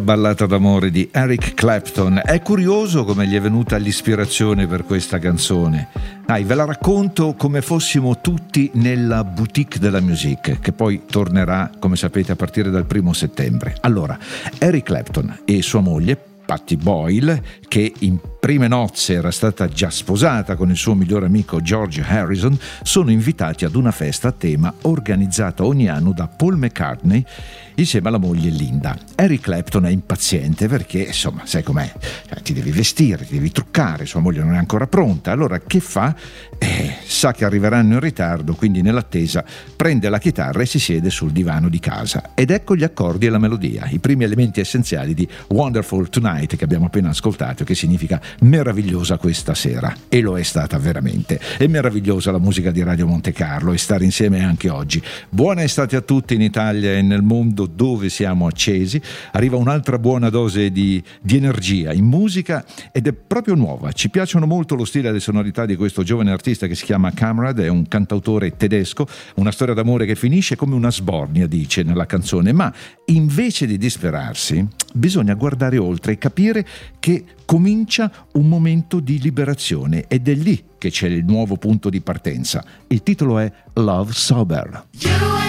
Ballata d'amore di Eric Clapton. È curioso come gli è venuta l'ispirazione per questa canzone. Dai, ve la racconto come fossimo tutti nella boutique della musique, che poi tornerà, come sapete, a partire dal 1° settembre. Allora, Eric Clapton e sua moglie Patti Boyle, che in prime nozze era stata già sposata con il suo migliore amico George Harrison, sono invitati ad una festa a tema organizzata ogni anno da Paul McCartney insieme alla moglie Linda. Eric Clapton è impaziente perché, insomma, sai com'è, ti devi vestire, ti devi truccare, sua moglie non è ancora pronta. Allora che fa? Sa che arriveranno in ritardo, quindi nell'attesa prende la chitarra e si siede sul divano di casa. Ed ecco gli accordi e la melodia, i primi elementi essenziali di Wonderful Tonight che abbiamo appena ascoltato, che significa meravigliosa questa sera, e lo è stata veramente. È meravigliosa la musica di Radio Monte Carlo e stare insieme anche oggi. Buona estate a tutti in Italia e nel mondo dove siamo accesi. Arriva un'altra buona dose di energia in musica ed è proprio nuova. Ci piacciono molto lo stile e le sonorità di questo giovane artista che si chiama Kamrad, è un cantautore tedesco, una storia d'amore che finisce come una sbornia, dice nella canzone, ma invece di disperarsi bisogna guardare oltre e capire che comincia un momento di liberazione ed è lì che c'è il nuovo punto di partenza. Il titolo è Love Sober.